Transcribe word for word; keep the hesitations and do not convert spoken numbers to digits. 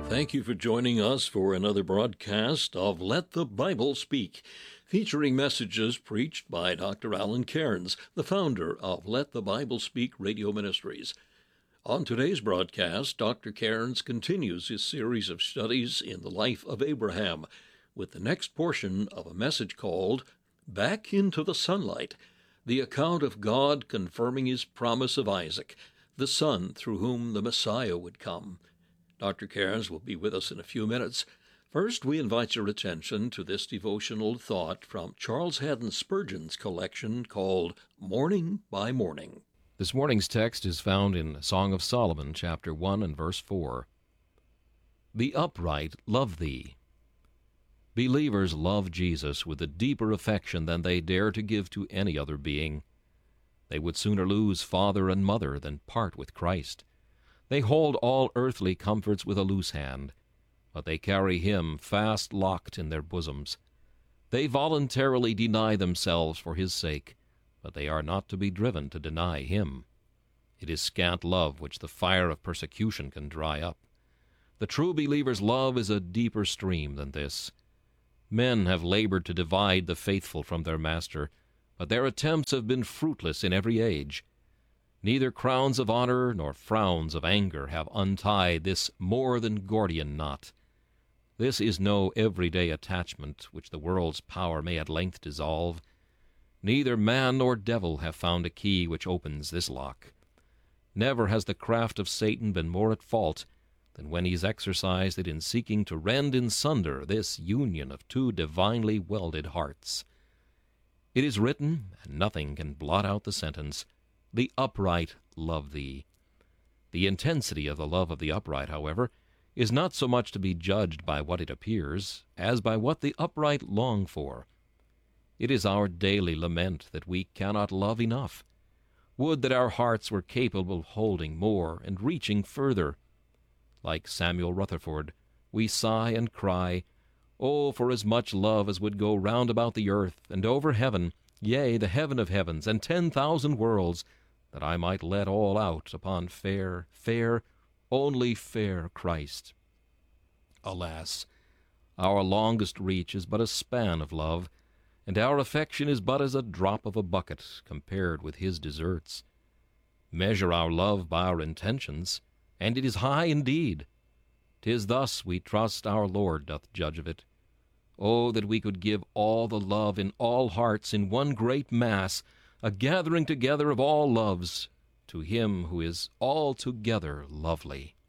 Thank you for joining us for another broadcast of Let the Bible Speak, featuring messages preached by Doctor Alan Cairns, the founder of Let the Bible Speak Radio Ministries. On today's broadcast, Doctor Cairns continues his series of studies in the life of Abraham, with the next portion of a message called Back into the Sunlight, the account of God confirming his promise of Isaac, the son through whom the Messiah would come. Doctor Cairns will be with us in a few minutes. First, we invite your attention to this devotional thought from Charles Haddon Spurgeon's collection called Morning by Morning. This morning's text is found in Song of Solomon, chapter one and verse four. The upright love thee. Believers love Jesus with a deeper affection than they dare to give to any other being. They would sooner lose father and mother than part with Christ. They hold all earthly comforts with a loose hand, but they carry him fast locked in their bosoms. They voluntarily deny themselves for his sake, but they are not to be driven to deny him. It is scant love which the fire of persecution can dry up. The true believer's love is a deeper stream than this. Men have labored to divide the faithful from their master, but their attempts have been fruitless in every age. Neither crowns of honor nor frowns of anger have untied this more than Gordian knot. This is no everyday attachment which the world's power may at length dissolve. Neither man nor devil have found a key which opens this lock. Never has the craft of Satan been more at fault than when he's exercised it in seeking to rend in sunder this union of two divinely welded hearts. It is written, and nothing can blot out the sentence, "The upright love thee." The intensity of the love of the upright, however, is not so much to be judged by what it appears, as by what the upright long for. It is our daily lament that we cannot love enough. Would that our hearts were capable of holding more and reaching further. Like Samuel Rutherford, we sigh and cry, "Oh, for as much love as would go round about the earth, and over heaven, yea, the heaven of heavens, and ten thousand worlds, that I might let all out upon fair, fair, only fair Christ." Alas, our longest reach is but a span of love, and our affection is but as a drop of a bucket compared with his deserts. Measure our love by our intentions, and it is high indeed. 'Tis thus, we trust, our Lord doth judge of it. Oh, that we could give all the love in all hearts in one great mass, a gathering together of all loves, to him who is altogether lovely.